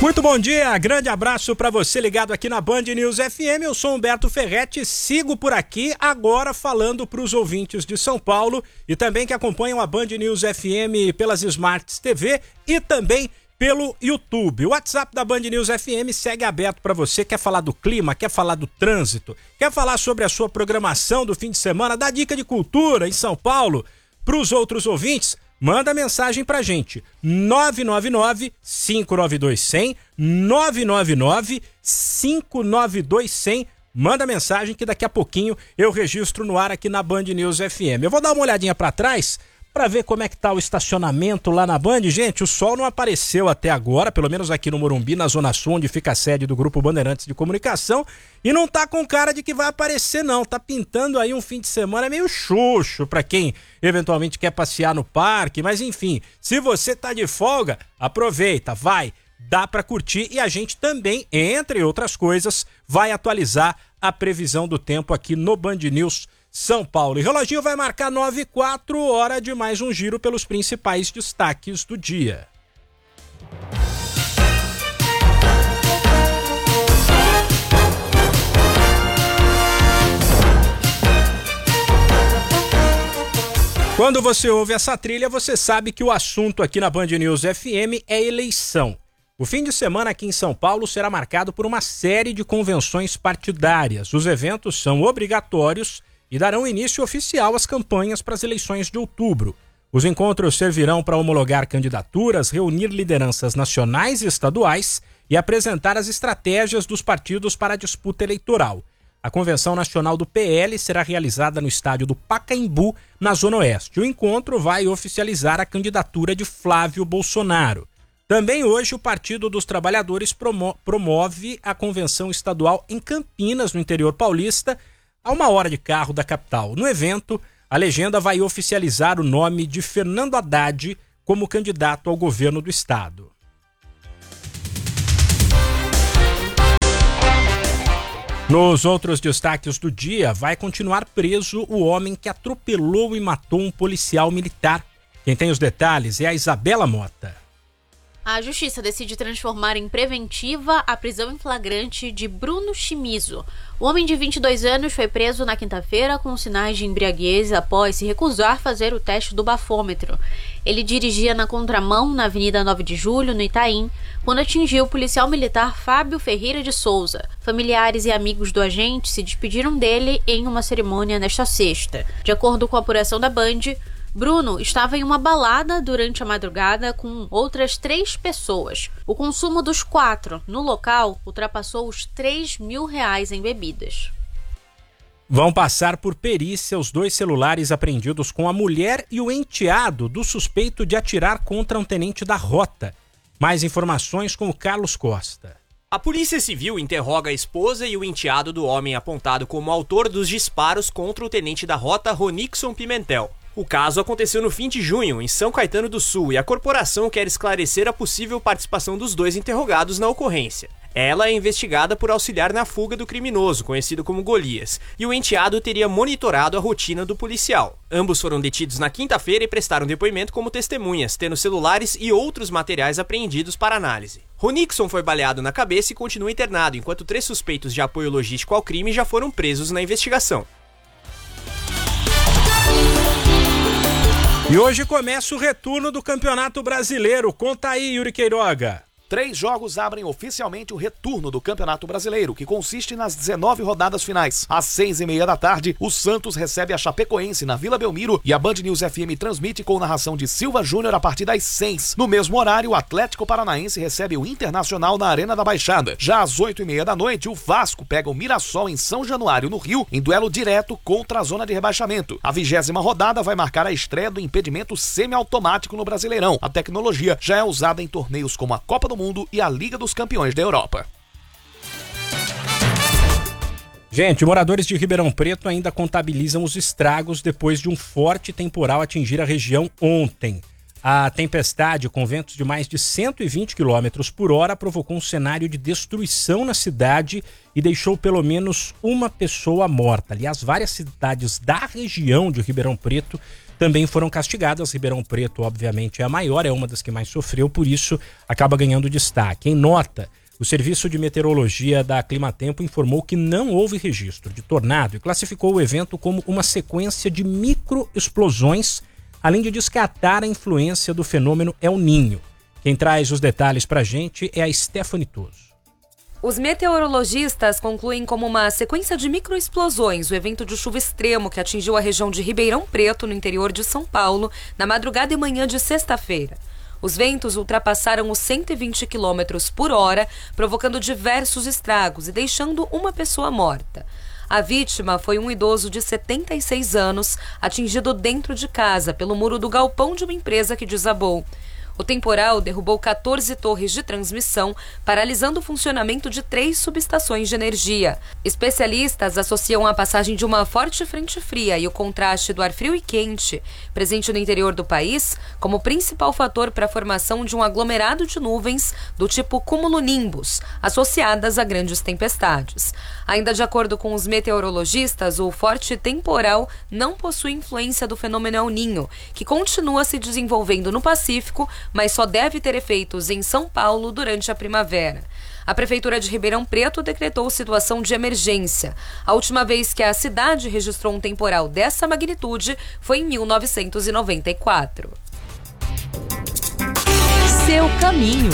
Muito bom dia, grande abraço para você ligado aqui na Band News FM. Eu sou Humberto Ferretti, sigo por aqui agora falando para os ouvintes de São Paulo e também que acompanham a Band News FM pelas Smarts TV e também pelo YouTube. O WhatsApp da Band News FM segue aberto para você. Quer falar do clima, quer falar do trânsito, quer falar sobre a sua programação do fim de semana, dá dica de cultura em São Paulo para os outros ouvintes? Manda mensagem pra gente, 999-592-100, 999-592-100. Manda mensagem que daqui a pouquinho eu registro no ar aqui na Band News FM. Eu vou dar uma olhadinha pra trás pra ver como é que tá o estacionamento lá na Band. Gente, o sol não apareceu até agora, pelo menos aqui no Morumbi, na Zona Sul, onde fica a sede do Grupo Bandeirantes de Comunicação, e não tá com cara de que vai aparecer não, tá pintando aí um fim de semana meio xoxo pra quem eventualmente quer passear no parque, mas enfim, se você tá de folga, aproveita, vai, dá pra curtir e a gente também, entre outras coisas, vai atualizar a previsão do tempo aqui no Band News São Paulo. E o reloginho vai marcar 9h04, hora de mais um giro pelos principais destaques do dia. Quando você ouve essa trilha, você sabe que o assunto aqui na Band News FM é eleição. O fim de semana aqui em São Paulo será marcado por uma série de convenções partidárias. Os eventos são obrigatórios e darão início oficial às campanhas para as eleições de outubro. Os encontros servirão para homologar candidaturas, reunir lideranças nacionais e estaduais e apresentar as estratégias dos partidos para a disputa eleitoral. A Convenção Nacional do PL será realizada no estádio do Pacaembu, na Zona Oeste. O encontro vai oficializar a candidatura de Flávio Bolsonaro. Também hoje o Partido dos Trabalhadores promove a convenção estadual em Campinas, no interior paulista, a 1 hora de carro da capital. No evento, a legenda vai oficializar o nome de Fernando Haddad como candidato ao governo do estado. Nos outros destaques do dia, vai continuar preso o homem que atropelou e matou um policial militar. Quem tem os detalhes é a Isabela Mota. A Justiça decide transformar em preventiva a prisão em flagrante de Bruno Chimizo. O homem de 22 anos foi preso na quinta-feira com sinais de embriaguez após se recusar a fazer o teste do bafômetro. Ele dirigia na contramão na Avenida 9 de Julho, no Itaim, quando atingiu o policial militar Fábio Ferreira de Souza. Familiares e amigos do agente se despediram dele em uma cerimônia nesta sexta. De acordo com a apuração da Band, Bruno estava em uma balada durante a madrugada com outras 3 pessoas. O consumo dos 4 no local ultrapassou os R$3.000 em bebidas. Vão passar por perícia os 2 celulares apreendidos com a mulher e o enteado do suspeito de atirar contra um tenente da Rota. Mais informações com o Carlos Costa. A Polícia Civil interroga a esposa e o enteado do homem apontado como autor dos disparos contra o tenente da Rota, Ronixon Pimentel. O caso aconteceu no fim de junho, em São Caetano do Sul, e a corporação quer esclarecer a possível participação dos 2 interrogados na ocorrência. Ela é investigada por auxiliar na fuga do criminoso, conhecido como Golias, e o enteado teria monitorado a rotina do policial. Ambos foram detidos na quinta-feira e prestaram depoimento como testemunhas, tendo celulares e outros materiais apreendidos para análise. Ronixon foi baleado na cabeça e continua internado, enquanto 3 suspeitos de apoio logístico ao crime já foram presos na investigação. E hoje começa o retorno do Campeonato Brasileiro. Conta aí, Yuri Queiroga. 3 jogos abrem oficialmente o retorno do Campeonato Brasileiro, que consiste nas 19 rodadas finais. Às 6h30 da tarde, o Santos recebe a Chapecoense na Vila Belmiro e a Band News FM transmite com narração de Silva Júnior a partir das 6. No mesmo horário, o Atlético Paranaense recebe o Internacional na Arena da Baixada. Já às 8h30 da noite, o Vasco pega o Mirassol em São Januário, no Rio, em duelo direto contra a zona de rebaixamento. A 20ª rodada vai marcar a estreia do impedimento semiautomático no Brasileirão. A tecnologia já é usada em torneios como a Copa do Mundo e a Liga dos Campeões da Europa. Gente, moradores de Ribeirão Preto ainda contabilizam os estragos depois de um forte temporal atingir a região ontem. A tempestade, com ventos de mais de 120 km por hora, provocou um cenário de destruição na cidade e deixou pelo menos uma pessoa morta. Aliás, várias cidades da região de Ribeirão Preto também foram castigadas. Ribeirão Preto, obviamente, é a maior, é uma das que mais sofreu, por isso acaba ganhando destaque. Em nota, o Serviço de Meteorologia da Climatempo informou que não houve registro de tornado e classificou o evento como uma sequência de microexplosões, além de descartar a influência do fenômeno El Niño. Quem traz os detalhes pra gente é a Stephanie Toso. Os meteorologistas concluem como uma sequência de microexplosões o evento de chuva extremo que atingiu a região de Ribeirão Preto, no interior de São Paulo, na madrugada e manhã de sexta-feira. Os ventos ultrapassaram os 120 km por hora, provocando diversos estragos e deixando uma pessoa morta. A vítima foi um idoso de 76 anos, atingido dentro de casa pelo muro do galpão de uma empresa que desabou. O temporal derrubou 14 torres de transmissão, paralisando o funcionamento de 3 subestações de energia. Especialistas associam a passagem de uma forte frente fria e o contraste do ar frio e quente, presente no interior do país, como principal fator para a formação de um aglomerado de nuvens do tipo cumulonimbus, associadas a grandes tempestades. Ainda de acordo com os meteorologistas, o forte temporal não possui influência do fenômeno El Niño, que continua se desenvolvendo no Pacífico, mas só deve ter efeitos em São Paulo durante a primavera. A Prefeitura de Ribeirão Preto decretou situação de emergência. A última vez que a cidade registrou um temporal dessa magnitude foi em 1994. Seu caminho.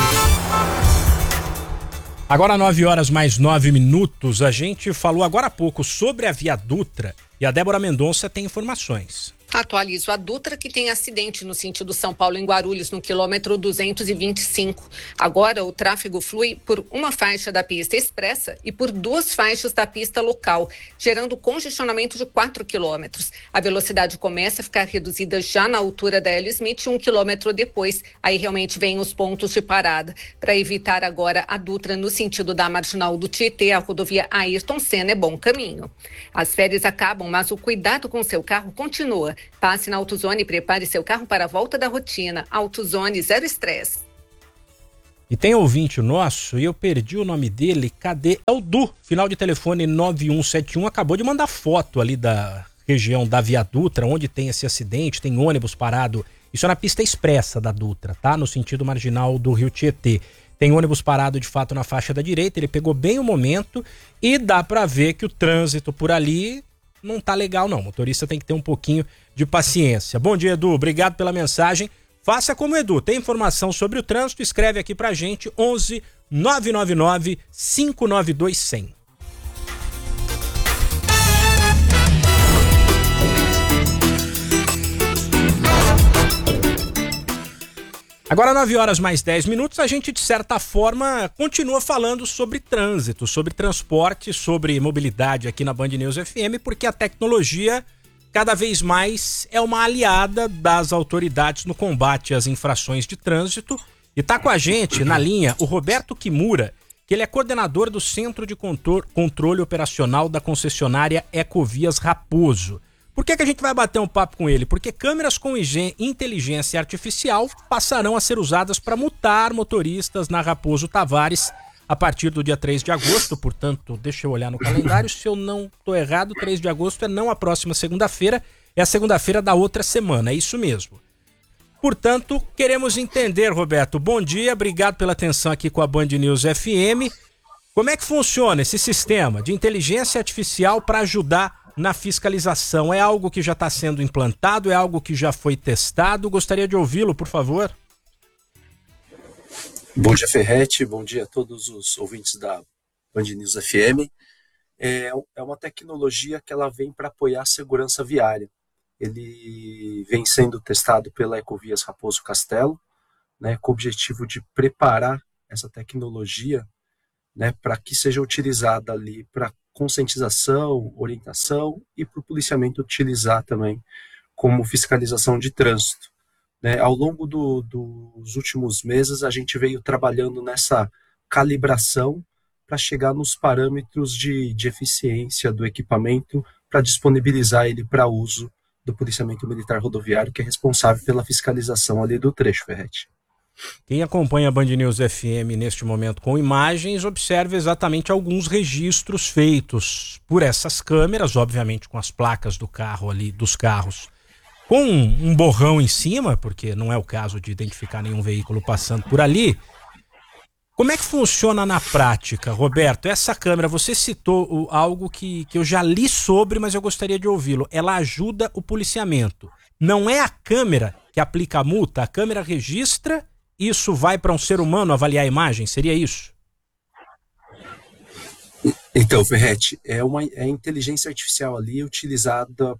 Agora 9h mais 9. A gente falou agora há pouco sobre a Via Dutra e a Débora Mendonça tem informações. Atualizo a Dutra, que tem acidente no sentido São Paulo em Guarulhos, no quilômetro 225. Agora o tráfego flui por uma faixa da pista expressa e por 2 faixas da pista local, gerando congestionamento de 4 quilômetros. A velocidade começa a ficar reduzida já na altura da Hélio Smith, 1 quilômetro depois. Aí realmente vem os pontos de parada. Para evitar agora a Dutra no sentido da Marginal do Tietê, a rodovia Ayrton Senna é bom caminho. As férias acabam, mas o cuidado com seu carro continua. Passe na AutoZone e prepare seu carro para a volta da rotina. AutoZone, zero estresse. E tem ouvinte nosso, e eu perdi o nome dele, cadê? É o Du, final de telefone 9171, acabou de mandar foto ali da região da Via Dutra, onde tem esse acidente, tem ônibus parado, isso é na pista expressa da Dutra, tá? No sentido marginal do Rio Tietê. Tem ônibus parado de fato na faixa da direita, ele pegou bem o momento e dá pra ver que o trânsito por ali não tá legal não, o motorista tem que ter um pouquinho de paciência. Bom dia, Edu, obrigado pela mensagem. Faça como o Edu, tem informação sobre o trânsito, escreve aqui pra gente, 11 999 592 100. Agora 9h mais 10, a gente de certa forma continua falando sobre trânsito, sobre transporte, sobre mobilidade aqui na Band News FM, porque a tecnologia cada vez mais é uma aliada das autoridades no combate às infrações de trânsito. E tá com a gente na linha o Roberto Kimura, que ele é coordenador do Centro de Controle Operacional da concessionária Ecovias Raposo. Por que a gente vai bater um papo com ele? Porque câmeras com inteligência artificial passarão a ser usadas para multar motoristas na Raposo Tavares a partir do dia 3 de agosto, portanto, deixa eu olhar no calendário, se eu não estou errado, 3 de agosto é não a próxima segunda-feira, é a segunda-feira da outra semana, é isso mesmo. Portanto, queremos entender, Roberto, bom dia, obrigado pela atenção aqui com a Band News FM. Como é que funciona esse sistema de inteligência artificial para ajudar na fiscalização? É algo que já está sendo implantado? É algo que já foi testado? Gostaria de ouvi-lo, por favor. Bom dia, Ferretti. Bom dia a todos os ouvintes da Band News FM. É uma tecnologia que ela vem para apoiar a segurança viária. Ele vem sendo testado pela Ecovias Raposo Castelo, né, com o objetivo de preparar essa tecnologia, né, para que seja utilizada ali para conscientização, orientação e para o policiamento utilizar também como fiscalização de trânsito. Né? Ao longo dos últimos meses, a gente veio trabalhando nessa calibração para chegar nos parâmetros de eficiência do equipamento para disponibilizar ele para uso do policiamento militar rodoviário, que é responsável pela fiscalização ali do trecho, Ferretti. Quem acompanha a Band News FM neste momento com imagens, observa exatamente alguns registros feitos por essas câmeras, obviamente com as placas do carro ali, dos carros, com um borrão em cima, porque não é o caso de identificar nenhum veículo passando por ali. Como é que funciona na prática, Roberto? Essa câmera, você citou algo que eu já li sobre, mas eu gostaria de ouvi-lo. Ela ajuda o policiamento. Não é a câmera que aplica a multa, a câmera registra, isso vai para um ser humano avaliar a imagem, seria isso? Então, Ferretti, é a inteligência artificial ali utilizada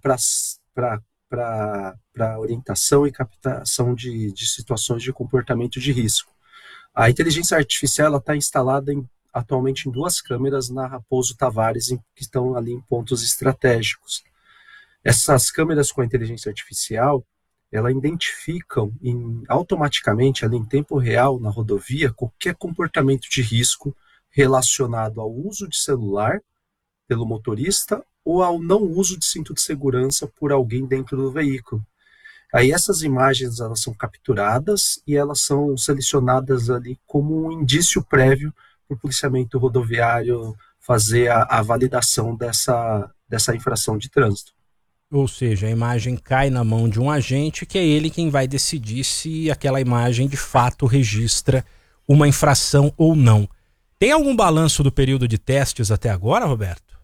para orientação e captação de situações de comportamento de risco. A inteligência artificial está instalada atualmente em 2 câmeras na Raposo Tavares, que estão ali em pontos estratégicos. Essas câmeras com a inteligência artificial, ela identificam automaticamente, ali em tempo real, na rodovia, qualquer comportamento de risco relacionado ao uso de celular pelo motorista ou ao não uso de cinto de segurança por alguém dentro do veículo. Aí essas imagens elas são capturadas e elas são selecionadas ali como um indício prévio para o policiamento rodoviário fazer a validação dessa infração de trânsito. Ou seja, a imagem cai na mão de um agente que é ele quem vai decidir se aquela imagem de fato registra uma infração ou não. Tem algum balanço do período de testes até agora, Roberto?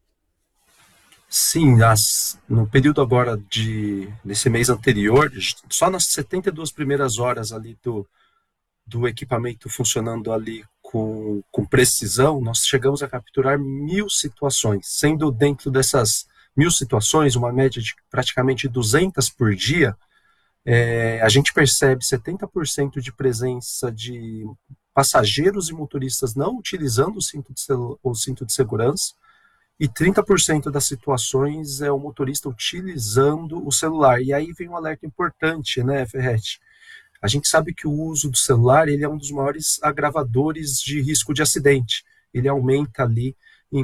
Sim, no período agora nesse mês anterior, só nas 72 primeiras horas ali do equipamento funcionando ali com precisão, nós chegamos a capturar 1.000 situações, sendo dentro dessas 1.000 situações, uma média de praticamente 200 por dia, a gente percebe 70% de presença de passageiros e motoristas não utilizando o cinto de segurança, e 30% das situações é o motorista utilizando o celular. E aí vem um alerta importante, né, Ferretti? A gente sabe que o uso do celular ele é um dos maiores agravadores de risco de acidente. Ele aumenta ali em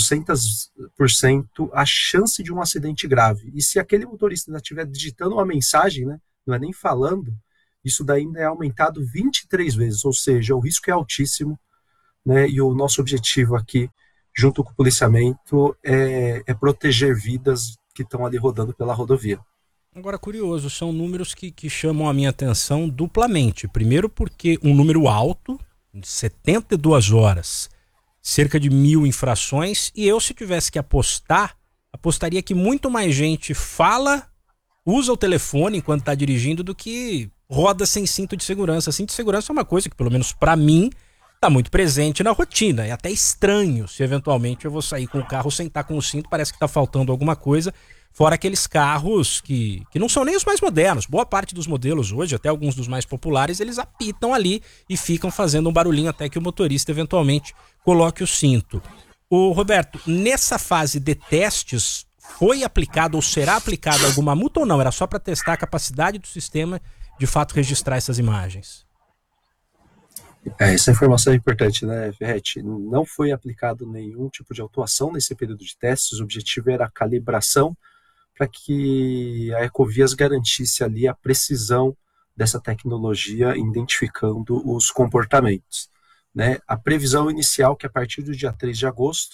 400% a chance de um acidente grave. E se aquele motorista ainda estiver digitando uma mensagem, né, não é nem falando, isso daí ainda é aumentado 23 vezes, ou seja, o risco é altíssimo, né, e o nosso objetivo aqui, junto com o policiamento, é proteger vidas que estão ali rodando pela rodovia. Agora, curioso, são números que chamam a minha atenção duplamente. Primeiro porque um número alto, 72 horas, cerca de 1.000 infrações, e eu, se tivesse que apostaria que muito mais gente usa o telefone enquanto está dirigindo do que roda sem cinto de segurança. Cinto de segurança é uma coisa que, pelo menos para mim, está muito presente na rotina. É até estranho se eventualmente eu vou sair com o carro sem estar com o cinto, parece que está faltando alguma coisa, fora aqueles carros que não são nem os mais modernos. Boa parte dos modelos hoje, até alguns dos mais populares, eles apitam ali e ficam fazendo um barulhinho até que o motorista eventualmente coloque o cinto. Ô Roberto, nessa fase de testes, foi aplicado ou será aplicada alguma multa ou não? Era só para testar a capacidade do sistema de fato registrar essas imagens? Essa informação é importante, né, Ferretti? Não foi aplicado nenhum tipo de autuação nesse período de testes. O objetivo era a calibração para que a Ecovias garantisse ali a precisão dessa tecnologia, identificando os comportamentos, né? A previsão inicial que a partir do dia 3 de agosto,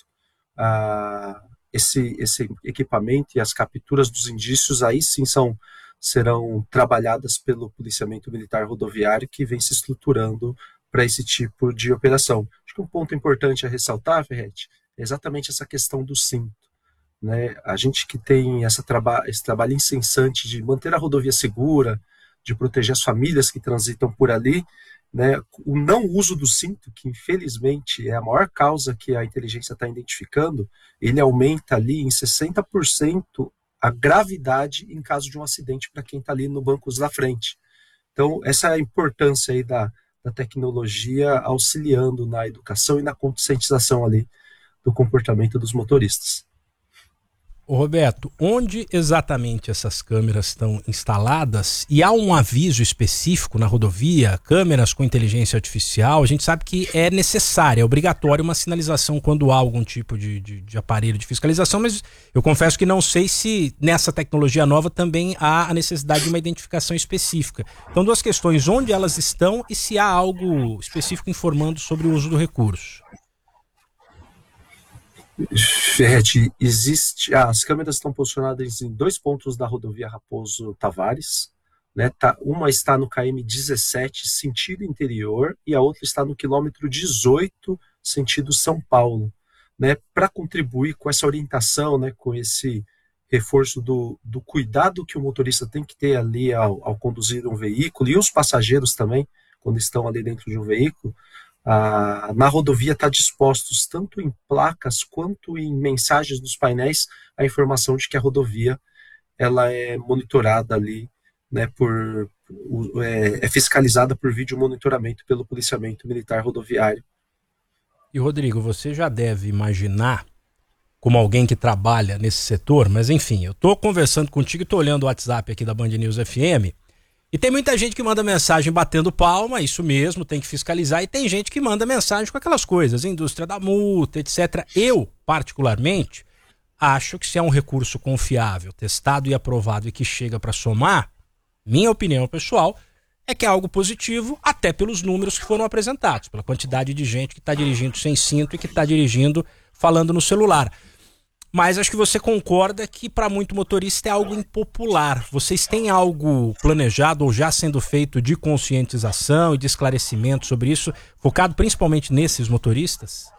esse equipamento e as capturas dos indícios aí sim serão trabalhadas pelo policiamento militar rodoviário, que vem se estruturando para esse tipo de operação. Acho que um ponto importante a ressaltar, Ferretti, é exatamente essa questão do cinto, né? A gente que tem esse trabalho incessante de manter a rodovia segura, de proteger as famílias que transitam por ali, né? O não uso do cinto, que infelizmente é a maior causa que a inteligência está identificando, ele aumenta ali em 60% a gravidade em caso de um acidente para quem está ali no banco da frente. Então, essa é a importância aí da tecnologia auxiliando na educação e na conscientização ali do comportamento dos motoristas. Ô Roberto, onde exatamente essas câmeras estão instaladas? E há um aviso específico na rodovia, câmeras com inteligência artificial? A gente sabe que é necessário, é obrigatório uma sinalização quando há algum tipo de aparelho de fiscalização, mas eu confesso que não sei se nessa tecnologia nova também há a necessidade de uma identificação específica. Então, duas questões, onde elas estão e se há algo específico informando sobre o uso do recurso. Ferretti, as câmeras estão posicionadas em 2 pontos da rodovia Raposo Tavares, né? Uma está no km 17, sentido interior, e a outra está no quilômetro 18, sentido São Paulo, né? Para contribuir com essa orientação, né? Com esse reforço do cuidado que o motorista tem que ter ali ao conduzir um veículo, e os passageiros também, quando estão ali dentro de um veículo. Na rodovia está dispostos, tanto em placas quanto em mensagens dos painéis, a informação de que a rodovia ela é monitorada ali, né, é fiscalizada por vídeo monitoramento pelo policiamento militar rodoviário. E Rodrigo, você já deve imaginar, como alguém que trabalha nesse setor, mas enfim, eu estou conversando contigo e estou olhando o WhatsApp aqui da Band News FM, e tem muita gente que manda mensagem batendo palma, isso mesmo, tem que fiscalizar, e tem gente que manda mensagem com aquelas coisas, indústria da multa, etc. Eu, particularmente, acho que se é um recurso confiável, testado e aprovado e que chega para somar, minha opinião pessoal é que é algo positivo, até pelos números que foram apresentados, pela quantidade de gente que está dirigindo sem cinto e que está dirigindo falando no celular. Mas acho que você concorda que para muito motorista é algo impopular. Vocês têm algo planejado ou já sendo feito de conscientização e de esclarecimento sobre isso, focado principalmente nesses motoristas?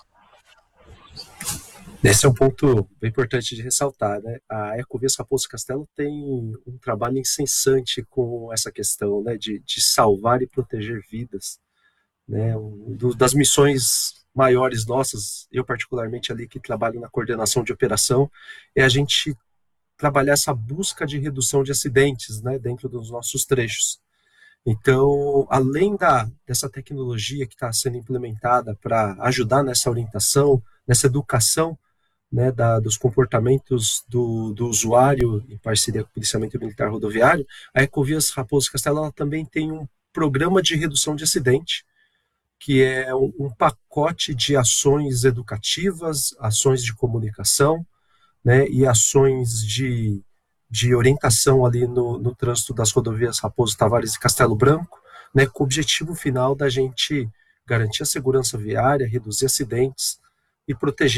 Esse é um ponto bem importante de ressaltar, né? A Ecovias Raposo Castelo tem um trabalho incessante com essa questão, né, de salvar e proteger vidas, né? Das missões maiores nossas, eu particularmente ali que trabalho na coordenação de operação, é a gente trabalhar essa busca de redução de acidentes, né, dentro dos nossos trechos. Então, além dessa tecnologia que está sendo implementada para ajudar nessa orientação, nessa educação, né, dos comportamentos do usuário em parceria com o policiamento militar rodoviário, a Ecovias Raposo Castelo ela também tem um programa de redução de acidente, que é um pacote de ações educativas, ações de comunicação, né, e ações de orientação ali no trânsito das rodovias Raposo Tavares e Castelo Branco, né, com o objetivo final da gente garantir a segurança viária, reduzir acidentes e proteger